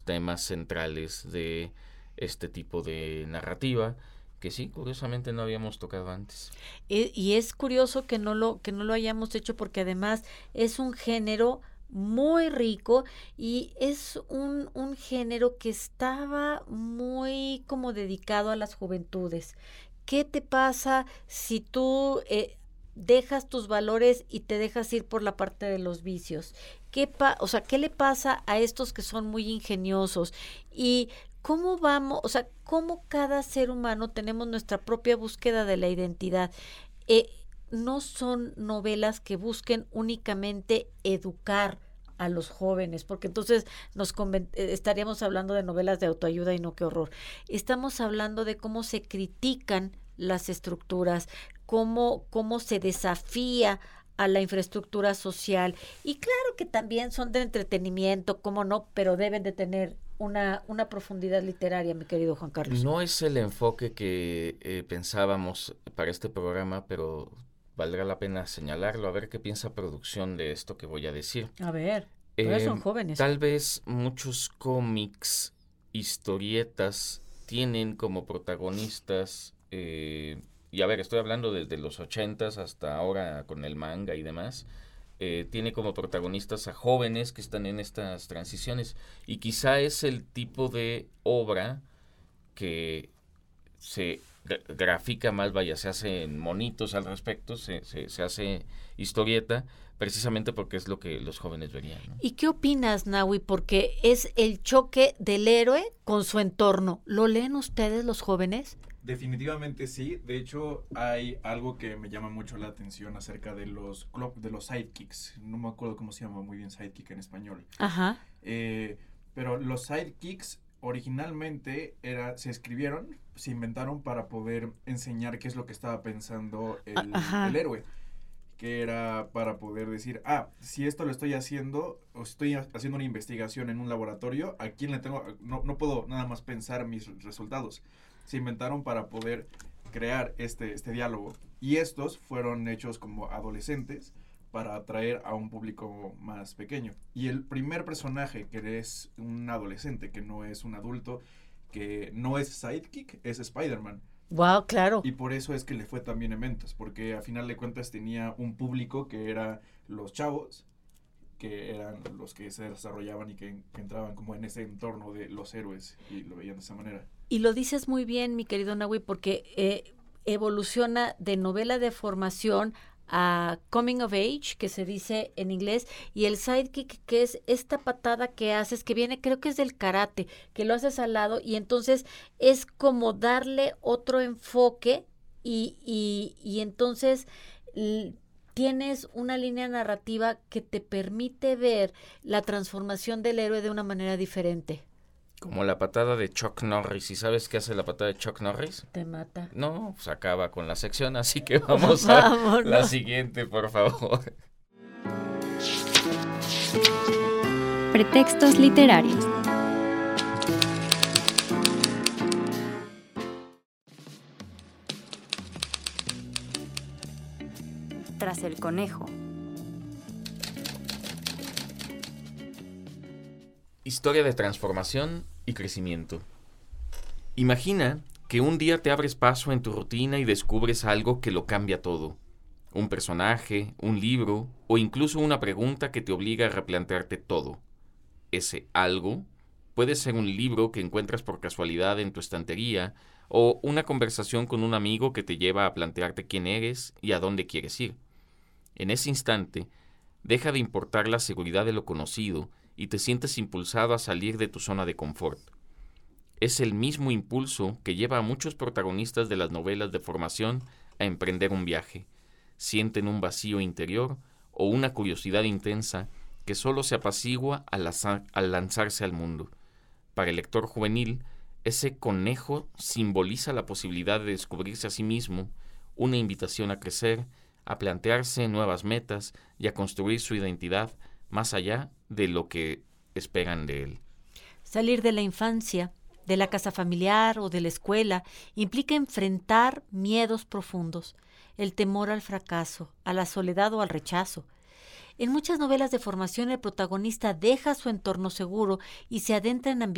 temas centrales de este tipo de narrativa, que sí, curiosamente no habíamos tocado antes. Y es curioso que no lo hayamos hecho, porque además es un género muy rico y es un género que estaba muy como dedicado a las juventudes. ¿Qué te pasa si tú dejas tus valores y te dejas ir por la parte de los vicios? O sea, ¿qué le pasa a estos que son muy ingeniosos? Y cómo vamos, o sea, cómo cada ser humano tenemos nuestra propia búsqueda de la identidad. Eh, no son novelas que busquen únicamente educar a los jóvenes, porque entonces estaríamos hablando de novelas de autoayuda y no, qué horror. Estamos hablando de cómo se critican las estructuras, cómo se desafía a la infraestructura social. Y claro que también son de entretenimiento, cómo no, pero deben de tener una profundidad literaria, mi querido Juan Carlos. No es el enfoque que pensábamos para este programa, pero valdrá la pena señalarlo, a ver qué piensa producción de esto que voy a decir. A ver, todavía son jóvenes. Tal vez muchos cómics, historietas, tienen como protagonistas, y a ver, estoy hablando desde los 80s hasta ahora con el manga y demás, tiene como protagonistas a jóvenes que están en estas transiciones, y quizá es el tipo de obra que se grafica más, vaya, se hacen monitos al respecto, se hace historieta, precisamente porque es lo que los jóvenes verían, ¿no? ¿Y qué opinas, Nahui? Porque es el choque del héroe con su entorno. ¿Lo leen ustedes, los jóvenes? Definitivamente sí. De hecho, hay algo que me llama mucho la atención acerca de los sidekicks. No me acuerdo cómo se llama muy bien sidekick en español. Ajá. Pero los sidekicks originalmente se escribieron, se inventaron para poder enseñar qué es lo que estaba pensando el héroe. Que era para poder decir, si esto lo estoy haciendo, o estoy haciendo una investigación en un laboratorio, ¿a quién le tengo? No puedo nada más pensar mis resultados. Se inventaron para poder crear este diálogo. Y estos fueron hechos como adolescentes para atraer a un público más pequeño. Y el primer personaje que es un adolescente, que no es un adulto, que no es sidekick, es Spider-Man. Wow, claro. Y por eso es que le fue tan bien en ventas, porque a final de cuentas tenía un público que era los chavos, que eran los que se desarrollaban y que entraban como en ese entorno de los héroes y lo veían de esa manera. Y lo dices muy bien, mi querido Nahui, porque evoluciona de novela de formación a coming of age, que se dice en inglés, y el sidekick, que es esta patada que haces, que viene, creo que es del karate, que lo haces al lado, y entonces es como darle otro enfoque, y entonces tienes una línea narrativa que te permite ver la transformación del héroe de una manera diferente. Como la patada de Chuck Norris. ¿Y sabes qué hace la patada de Chuck Norris? Te mata. No, se acaba con la sección, así que vamos a la siguiente, por favor. Pretextos literarios. Tras el conejo. Historia de transformación y crecimiento. Imagina que un día te abres paso en tu rutina y descubres algo que lo cambia todo. Un personaje, un libro o incluso una pregunta que te obliga a replantearte todo. Ese algo puede ser un libro que encuentras por casualidad en tu estantería o una conversación con un amigo que te lleva a plantearte quién eres y a dónde quieres ir. En ese instante, deja de importar la seguridad de lo conocido y te sientes impulsado a salir de tu zona de confort. Es el mismo impulso que lleva a muchos protagonistas de las novelas de formación a emprender un viaje. Sienten un vacío interior o una curiosidad intensa que solo se apacigua al lanzarse al mundo. Para el lector juvenil, ese conejo simboliza la posibilidad de descubrirse a sí mismo, una invitación a crecer, a plantearse nuevas metas y a construir su identidad más allá de lo que esperan de él. Salir de la infancia, de la casa familiar o de la escuela, implica enfrentar miedos profundos, el temor al fracaso, a la soledad o al rechazo. En muchas novelas de formación, el protagonista deja su entorno seguro y se adentra en